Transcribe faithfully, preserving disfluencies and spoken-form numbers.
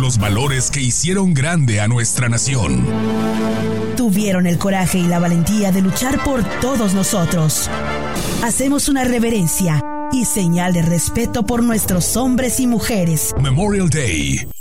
los valores que hicieron grande a nuestra nación. Tuvieron el coraje y la valentía de luchar por todos nosotros. Hacemos una reverencia y señal de respeto por nuestros hombres y mujeres. Memorial Day,